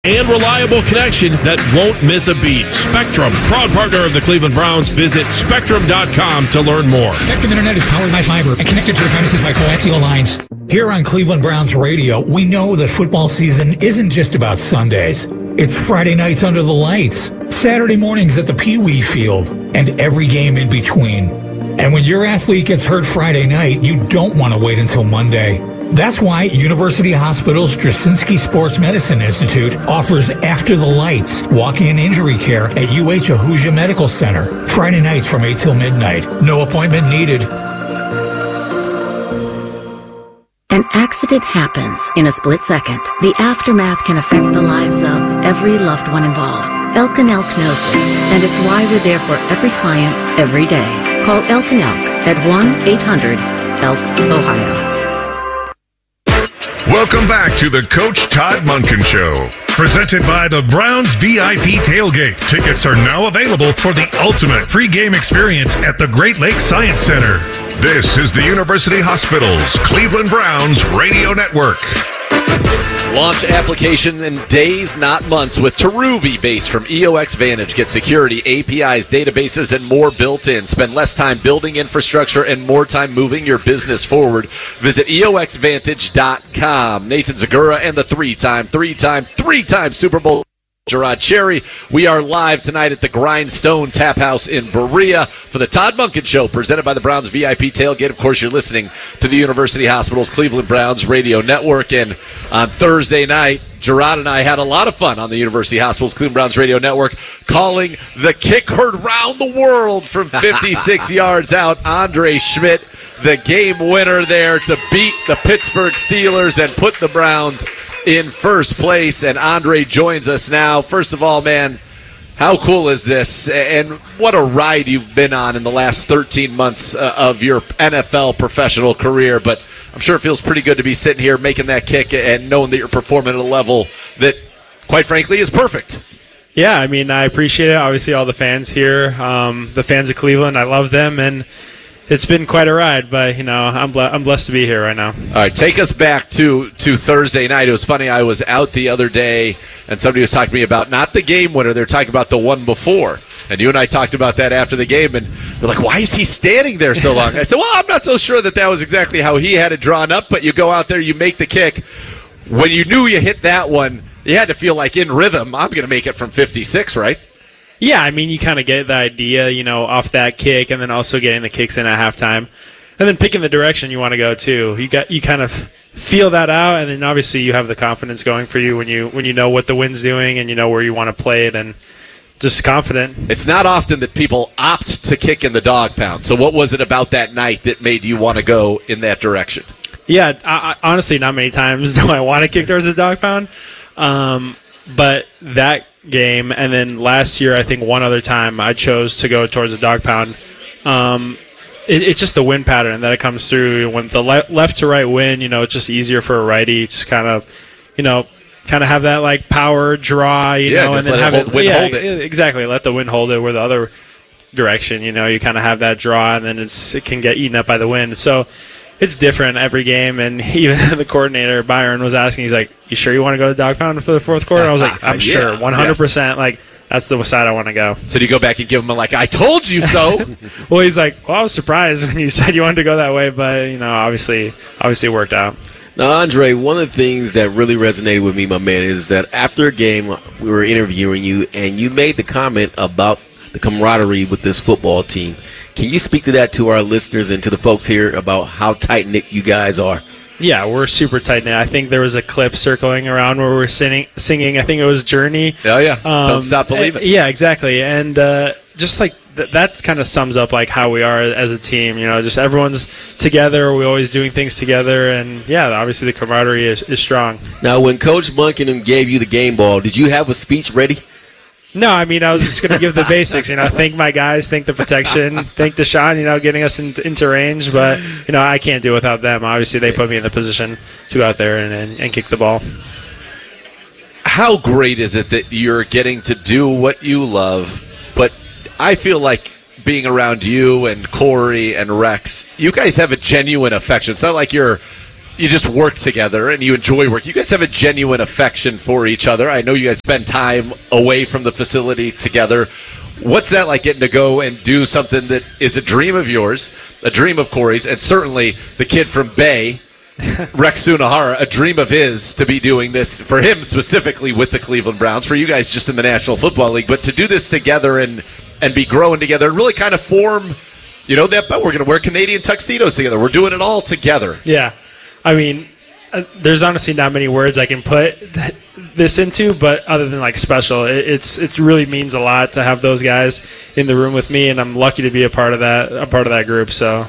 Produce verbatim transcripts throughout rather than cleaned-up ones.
and reliable connection that won't miss a beat. Spectrum, proud partner of the Cleveland Browns. Visit Spectrum dot com to learn more. Spectrum Internet is powered by fiber and connected to the premises by coaxial lines. Here on Cleveland Browns Radio, we know that football season isn't just about Sundays. It's Friday nights under the lights, Saturday mornings at the Pee Wee Field, and every game in between. And when your athlete gets hurt Friday night, you don't want to wait until Monday. That's why University Hospital's Straczynski Sports Medicine Institute offers After the Lights, walk-in injury care at U H Ahuja Medical Center. Friday nights from eight till midnight. No appointment needed. An accident happens in a split second. The aftermath can affect the lives of every loved one involved. Elk and Elk knows this, and it's why we're there for every client, every day. Call Elk and Elk at one eight hundred elk Ohio. Welcome back to the Coach Todd Monken Show, presented by the Browns V I P Tailgate. Tickets are now available for the ultimate pregame experience at the Great Lakes Science Center. This is the University Hospital's Cleveland Browns Radio Network. Launch application in days, not months, with Teruvi Base from E O X Vantage. Get security, A P Is, databases, and more built in. Spend less time building infrastructure and more time moving your business forward. Visit E O X vantage dot com. Nathan Zagura and the three-time, three-time, three-time Super Bowl Gerard Cherry. We are live tonight at the Grindstone Tap House in Berea for the Todd Monken Show, presented by the Browns V I P Tailgate. Of course, you're listening to the University Hospital's Cleveland Browns Radio Network. And on Thursday night, Gerard and I had a lot of fun on the University Hospital's Cleveland Browns Radio Network, calling the kick heard round the world from fifty-six yards out. Andre Schmidt, the game winner there to beat the Pittsburgh Steelers and put the Browns in first place. And Andre joins us now. First of all, man, how cool is this? And what a ride you've been on in the last thirteen months uh, of your N F L professional career. But I'm sure it feels pretty good to be sitting here making that kick and knowing that you're performing at a level that, quite frankly, is perfect. Yeah, I mean, I appreciate it. Obviously, all the fans here, um, the fans of Cleveland, I love them. And it's been quite a ride, but, you know, I'm, ble- I'm blessed to be here right now. All right, take us back to, to Thursday night. It was funny. I was out the other day, and somebody was talking to me about not the game winner. They were talking about the one before. And you and I talked about that after the game, and they're like, why is he standing there so long? I said, well, I'm not so sure that that was exactly how he had it drawn up, but you go out there, you make the kick. When you knew you hit that one, you had to feel like in rhythm, I'm going to make it from fifty-six, right? Yeah, I mean, you kind of get the idea, you know, off that kick, and then also getting the kicks in at halftime, and then picking the direction you want to go too. You got you kind of feel that out, and then obviously you have the confidence going for you when you when you know what the wind's doing and you know where you want to play it, and just confident. It's not often that people opt to kick in the dog pound. So what was it about that night that made you want to go in that direction? Yeah, I, I, honestly, not many times do I want to kick towards the dog pound, um, but that game, and then last year, I think one other time I chose to go towards the dog pound. Um, it, it's just the wind pattern that it comes through. When the le- left to right wind, you know, it's just easier for a righty. Just kind of, you know, kind of have that like power draw, you yeah, know, just and then let have it hold, it. wind Yeah, hold it. Exactly. Let the wind hold it. Where the other direction, you know, you kind of have that draw, and then it's it can get eaten up by the wind. So it's different every game, and even the coordinator, Byron, was asking, he's like, you sure you want to go to the dog pound for the fourth quarter? I was like, I'm Yeah, sure, one hundred percent. yes. Like, that's the side I want to go. So do you go back and give him a, like, I told you so? Well, he's like, well, I was surprised when you said you wanted to go that way, but, you know, obviously, obviously it worked out. Now, Andre, one of the things that really resonated with me, my man, is that after a game, we were interviewing you, and you made the comment about the camaraderie with this football team. Can you speak to that to our listeners and to the folks here about how tight-knit you guys are? Yeah, we're super tight-knit. I think there was a clip circling around where we were singing, singing I think it was Journey. Oh, yeah. Um, Don't Stop Believing. Yeah, exactly. And uh, just like th- that kind of sums up like how we are as a team. You know, just everyone's together. We're always doing things together. And, yeah, obviously the camaraderie is, is strong. Now, when Coach Monken gave you the game ball, did you have a speech ready? No, I mean, I was just going to give the basics, you know, thank my guys, thank the protection, thank Deshaun, you know, getting us in, into range. But, you know, I can't do it without them. Obviously, they put me in the position to go out there and, and, and kick the ball. How great is it that you're getting to do what you love? But I feel like being around you and Corey and Rex, you guys have a genuine affection. It's not like you're you just work together and you enjoy work. You guys have a genuine affection for each other. I know you guys spend time away from the facility together. What's that like, getting to go and do something that is a dream of yours, a dream of Corey's, and certainly the kid from Bay, Rex Sunahara, a dream of his to be doing this, for him specifically with the Cleveland Browns, for you guys just in the National Football League, but to do this together and, and be growing together and really kind of form, you know, that we're going to wear Canadian tuxedos together. We're doing it all together. Yeah. I mean, uh, there's honestly not many words I can put th- this into, but other than like special, it, it's it really means a lot to have those guys in the room with me, and I'm lucky to be a part of that a part of that group. So,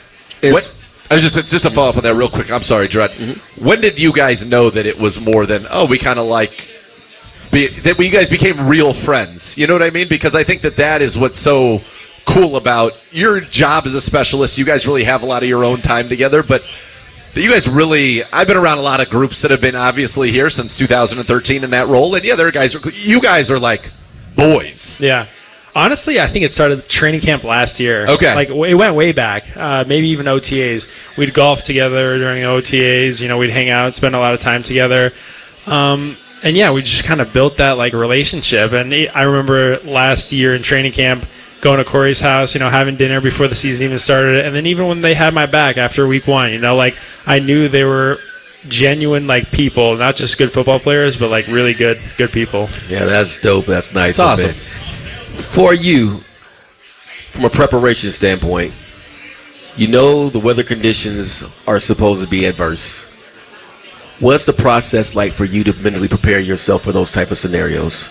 what, I was just just to follow up on that real quick. I'm sorry, Dread. Mm-hmm. When did you guys know that it was more than oh, we kind of like be, that you guys became real friends? You know what I mean? Because I think that that is what's so cool about your job as a specialist. You guys really have a lot of your own time together, but you guys really, I've been around a lot of groups that have been obviously here since two thousand thirteen in that role, and yeah, there are guys, you guys are like boys. Yeah. Honestly, I think it started training camp last year. Okay. Like, it went way back, uh, maybe even O T As. We'd golf together during O T As, you know, we'd hang out, spend a lot of time together. Um, and yeah, we just kind of built that, like, relationship. And I remember last year in training camp, going to Corey's house, you know, having dinner before the season even started. And then even when they had my back after week one, you know, like, I knew they were genuine, like, people, not just good football players, but, like, really good good people. Yeah, that's dope. That's nice. It's awesome. For you, from a preparation standpoint, you know the weather conditions are supposed to be adverse. What's the process like for you to mentally prepare yourself for those type of scenarios?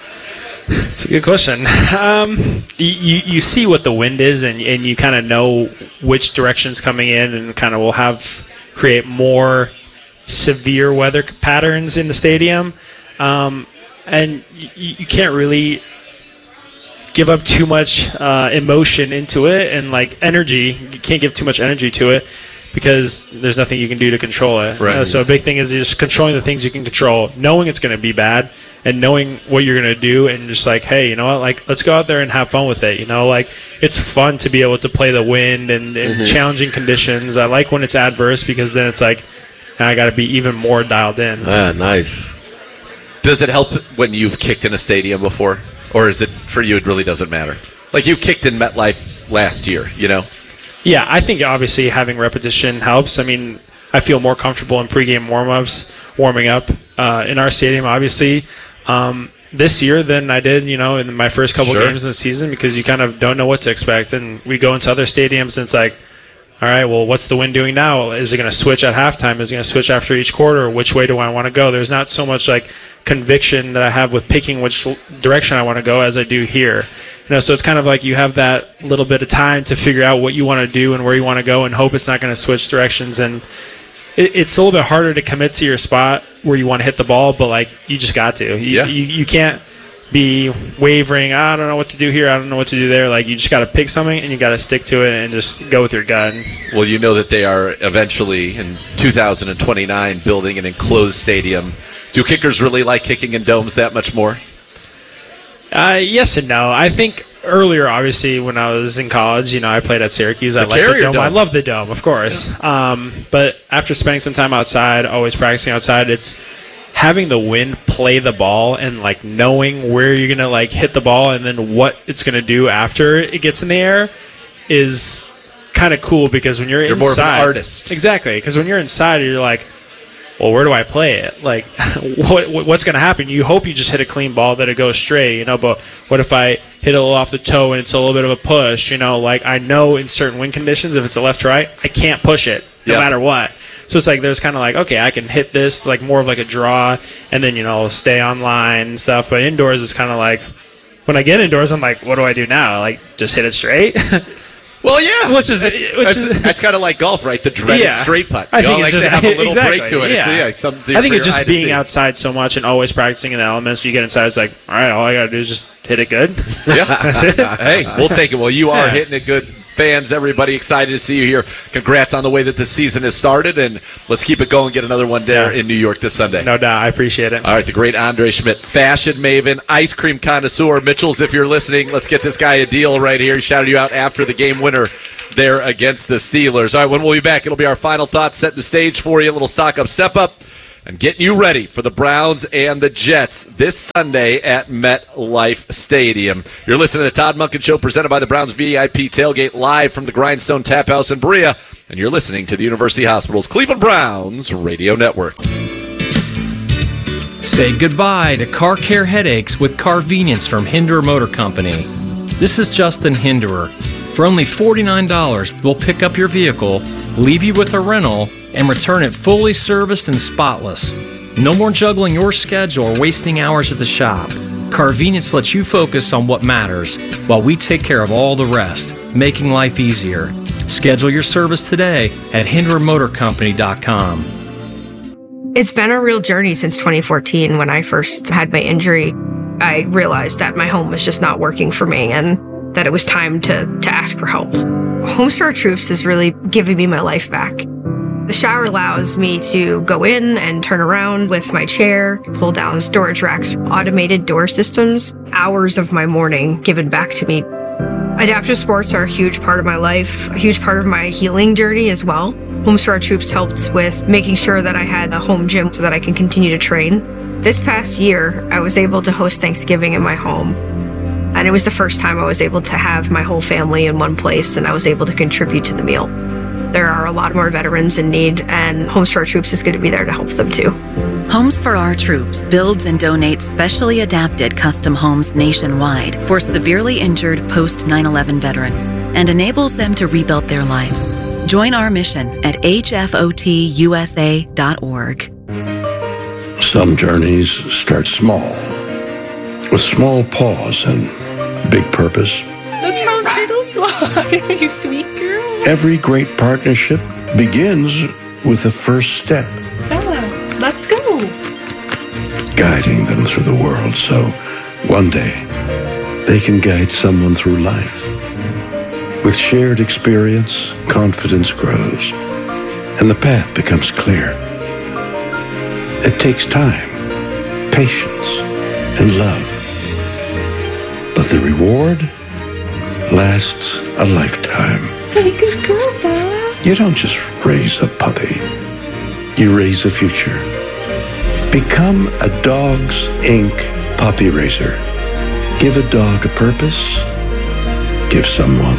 It's a good question. Um, you, you see what the wind is, and, and you kind of know which direction's coming in, and kind of will have create more severe weather patterns in the stadium. Um, and you, you can't really give up too much uh, emotion into it, and like energy. You can't give too much energy to it because there's nothing you can do to control it. Right. Uh, so a big thing is just controlling the things you can control, knowing it's going to be bad, and knowing what you're going to do, and just like, hey, you know what, like, let's go out there and have fun with it. You know, like, it's fun to be able to play the wind and, and Mm-hmm. challenging conditions. I like when it's adverse because then it's like, I got to be even more dialed in. Ah, nice. Does it help when you've kicked in a stadium before? Or is it, for you, it really doesn't matter? Like, you kicked in MetLife last year, you know? Yeah, I think obviously having repetition helps. I mean, I feel more comfortable in pregame warm-ups, warming up uh, in our stadium, obviously, um, this year than I did, you know, in my first couple Sure. games in the season, because you kind of don't know what to expect. And we go into other stadiums, and it's like, all right, well, what's the wind doing now? Is it going to switch at halftime? Is it going to switch after each quarter? Which way do I want to go? There's not so much, like, conviction that I have with picking which direction I want to go as I do here. You know, so it's kind of like you have that little bit of time to figure out what you want to do and where you want to go, and hope it's not going to switch directions. And it, it's a little bit harder to commit to your spot where you want to hit the ball, but like, you just got to. You, Yeah. you, you can't be wavering. I don't know what to do here. I don't know what to do there. Like, you just got to pick something, and you got to stick to it and just go with your gut. Well, you know that they are eventually, in two thousand twenty-nine, building an enclosed stadium. Do kickers really like kicking in domes that much more? Uh, yes and no. I think earlier, obviously, when I was in college, you know, I played at Syracuse. I The liked the Carrier dome. Dome. I love the dome, of course. Um, but after spending some time outside, always practicing outside, it's having the wind play the ball and like knowing where you're gonna like hit the ball and then what it's gonna do after it gets in the air is kind of cool, because when you're, You're inside, more of an artist. Exactly, because when you're inside, you're like, well, where do I play it? Like, what what's going to happen? You hope you just hit a clean ball, that it goes straight, you know, but what if I hit it a little off the toe and it's a little bit of a push, you know? Like, I know in certain wind conditions, if it's a left to right, I can't push it no Yeah. matter what. So it's like there's kind of like, okay, I can hit this, like more of like a draw, and then, you know, stay on line and stuff. But indoors, it's kind of like, when I get indoors, I'm like, what do I do now? Like, just hit it straight? Well, yeah. Which is- that's, which that's, is- that's kind of like golf, right? The dreaded Yeah. straight putt. I You think all it's like just to have a little exactly, break to it. It's, yeah. yeah, something I think for it's your eye just to being see. outside so much and always practicing in the elements. You get inside, it's like, all right, all I got to do is just hit it good. Yeah. That's it. Hey, we'll take it. Well, you are Yeah. hitting it good. Fans, everybody excited to see you here. Congrats on the way that the season has started, and let's keep it going. Get another one there Yeah. in New York this Sunday. No doubt. I appreciate it. All right, the great Andre Schmidt, fashion maven, ice cream connoisseur. Mitchell's, if you're listening, let's get this guy a deal right here. He shouted you out after the game winner there against the Steelers. All right, when we'll be back, it'll be our final thoughts, setting the stage for you, a little stock up, step up, and getting you ready for the Browns and the Jets this Sunday at MetLife Stadium. You're listening to the Todd Monken Show, presented by the Browns V I P Tailgate, live from the Grindstone Tap House in Berea, and you're listening to the University Hospital's Cleveland Browns Radio Network. Say goodbye to car care headaches with Carvenience from Hinderer Motor Company. This is Justin Hinderer. For only forty-nine dollars, we'll pick up your vehicle, leave you with a rental, and return it fully serviced and spotless. No more juggling your schedule or wasting hours at the shop. Carvenience lets you focus on what matters while we take care of all the rest, making life easier. Schedule your service today at hinderer motor company dot com. It's been a real journey since twenty fourteen when I first had my injury. I realized that my home was just not working for me and that it was time to, to ask for help. Homes for Our Troops is really giving me my life back. The shower allows me to go in and turn around with my chair, pull down storage racks, automated door systems, hours of my morning given back to me. Adaptive sports are a huge part of my life, a huge part of my healing journey as well. Homes for Our Troops helped with making sure that I had a home gym so that I can continue to train. This past year, I was able to host Thanksgiving in my home. And it was the first time I was able to have my whole family in one place, and I was able to contribute to the meal. There are a lot more veterans in need, and Homes for Our Troops is going to be there to help them too. Homes for Our Troops builds and donates specially adapted custom homes nationwide for severely injured post nine eleven veterans and enables them to rebuild their lives. Join our mission at h f o t u s a dot org. Some journeys start small, with small pause and big purpose. Look how little fly, you sweet girl. Every great partnership begins with the first step. Bella, let's go. Guiding them through the world so one day they can guide someone through life. With shared experience, confidence grows, and the path becomes clear. It takes time, patience, and love. But the reward lasts a lifetime. Hey, good girl, Bella. You don't just raise a puppy. You raise a future. Become a Dogs Incorporated puppy raiser. Give a dog a purpose. Give someone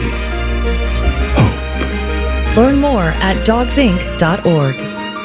hope. Learn more at dogs inc dot org.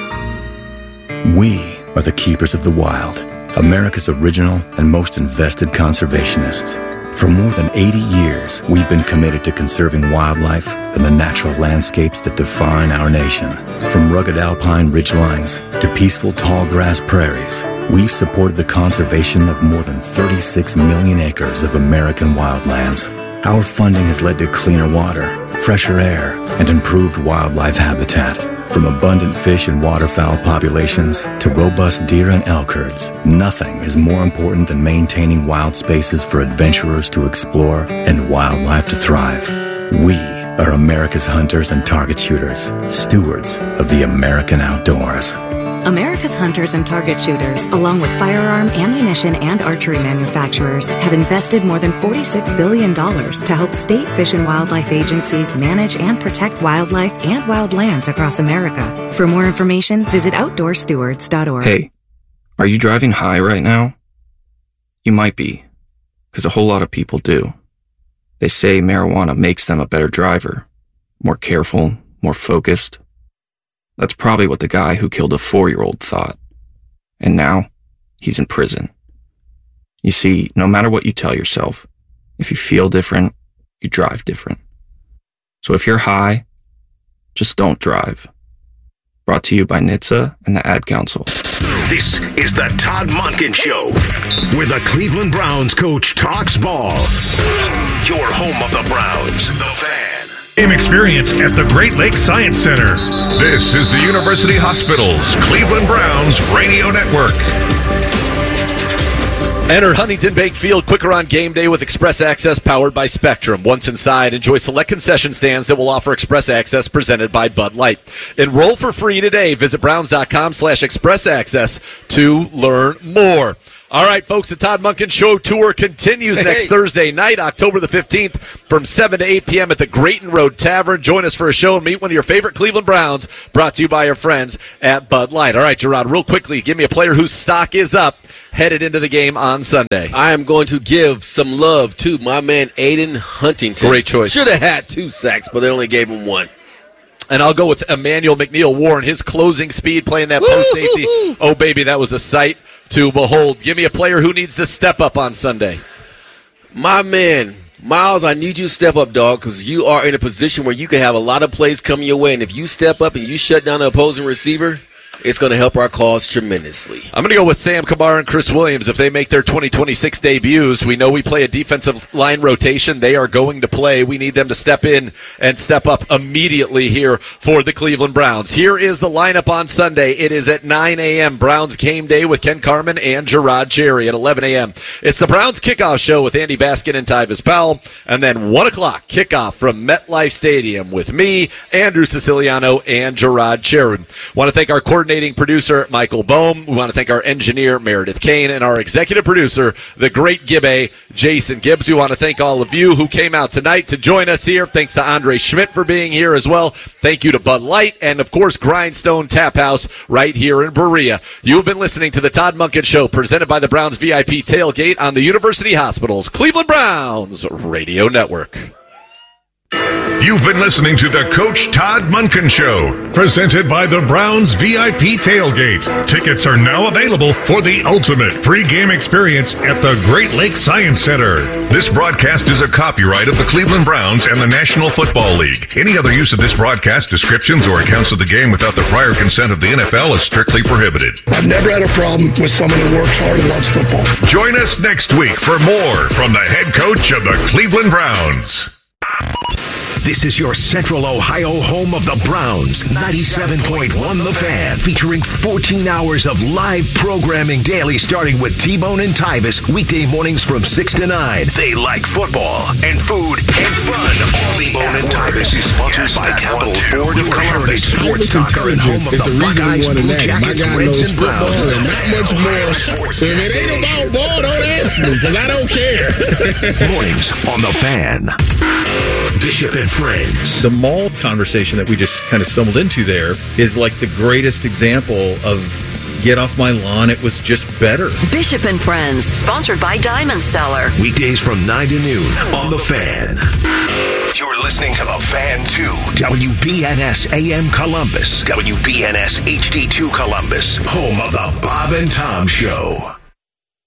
We are the keepers of the wild, America's original and most invested conservationists. For more than eighty years, we've been committed to conserving wildlife and the natural landscapes that define our nation. From rugged alpine ridgelines to peaceful tall grass prairies, we've supported the conservation of more than thirty-six million acres of American wildlands. Our funding has led to cleaner water, fresher air, and improved wildlife habitat. From abundant fish and waterfowl populations to robust deer and elk herds, nothing is more important than maintaining wild spaces for adventurers to explore and wildlife to thrive. We are America's hunters and target shooters, stewards of the American outdoors. America's hunters and target shooters, along with firearm, ammunition, and archery manufacturers, have invested more than forty-six billion dollars to help state fish and wildlife agencies manage and protect wildlife and wildlands across America. For more information, visit outdoor stewards dot org. Hey, are you driving high right now? You might be, because a whole lot of people do. They say marijuana makes them a better driver, more careful, more focused. That's probably what the guy who killed a four-year-old thought. And now, he's in prison. You see, no matter what you tell yourself, if you feel different, you drive different. So if you're high, just don't drive. Brought to you by N H T S A and the Ad Council. This is the Todd Monken Show, where the Cleveland Browns coach talks ball. Your home of the Browns, the Fan. Game experience at the Great Lakes Science Center. This is the University Hospital's Cleveland Browns Radio Network. Enter Huntington Bank Field quicker on game day with Express Access powered by Spectrum. Once inside, enjoy select concession stands that will offer Express Access presented by Bud Light. Enroll for free today. Visit browns dot com slash express access to learn more. All right, folks, the Todd Monken Show tour continues Hey. next Thursday night, October the fifteenth, from seven to eight p.m. at the Grayton Road Tavern. Join us for a show and meet one of your favorite Cleveland Browns, brought to you by our friends at Bud Light. All right, Gerard, real quickly, give me a player whose stock is up headed into the game on Sunday. I am going to give some love to my man Aiden Huntington. Great choice. Should have had two sacks, but they only gave him one. And I'll go with Emmanuel McNeil Warren, his closing speed, playing that post safety. Oh, baby, that was a sight to behold. Give me a player who needs to step up on Sunday. My man, Miles, I need you to step up, dog, because you are in a position where you can have a lot of plays coming your way. And if you step up and you shut down the opposing receiver, it's going to help our cause tremendously. I'm going to go with Sam Kamara and Chris Williams if they make their twenty twenty-six debuts. We know we play a defensive line rotation. They are going to play. We need them to step in and step up immediately here for the Cleveland Browns. Here is the lineup on Sunday. It is at nine a.m. Browns game day with Ken Carman and Gerard Cherry at eleven a.m. It's the Browns kickoff show with Andy Baskin and Tyvis Powell. And then one o'clock kickoff from MetLife Stadium with me, Andrew Siciliano, and Gerard Cherry. Want to thank our coordinator, producer Michael Bohm. We want to thank our engineer Meredith Kane and our executive producer, the great Gibbe, Jason Gibbs. We want to thank all of you who came out tonight to join us here. Thanks to Andre Schmidt for being here as well. Thank you to Bud Light and, of course, Grindstone Tap House right here in Berea. You've been listening to the Todd Monken Show, presented by the Browns V I P Tailgate on the University Hospital's Cleveland Browns Radio Network. You've been listening to the Coach Todd Monken Show, presented by the Browns V I P Tailgate. Tickets are now available for the ultimate pregame experience at the Great Lakes Science Center. This broadcast is a copyright of the Cleveland Browns and the National Football League. Any other use of this broadcast, descriptions, or accounts of the game without the prior consent of the N F L is strictly prohibited. I've never had a problem with someone who works hard and loves football. Join us next week for more from the head coach of the Cleveland Browns. This is your Central Ohio home of the Browns, ninety-seven point one The Fan, featuring fourteen hours of live programming daily, starting with T-Bone and Tyvis, weekday mornings from six to nine. They like football and food and fun. T-Bone and Tyvis is sponsored by Capital Ford of Columbus, sports talker and home of the Buckeyes, Blue Jackets, Reds, and Browns. And not much more. If it ain't about ball, don't ask me, because I don't care. Mornings on The Fan. Bishop and Friends. The mall conversation that we just kind of stumbled into there is like the greatest example of get off my lawn, it was just better. Bishop and Friends, sponsored by Diamond Seller. Weekdays from nine to noon on The Fan. You're listening to The Fan two, W B N S A M Columbus, W B N S H D two Columbus, home of the Bob and Tom Show.